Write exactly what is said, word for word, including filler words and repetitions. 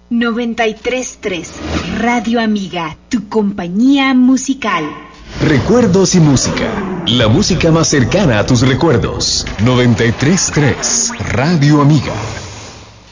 noventa y tres punto tres Radio Amiga, tu compañía musical. Recuerdos y música. La música más cercana a tus recuerdos. noventa y tres punto tres Radio Amiga.